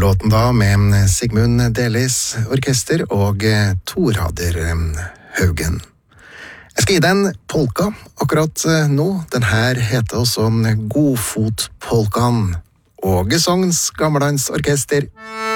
låten da med Sigmund Delis orkester og Torader Haugen. Jeg skal gi deg en polka akkurat nå. Den her heter også Godfotpolkan. Åge Sogns Gammeldans Orkester.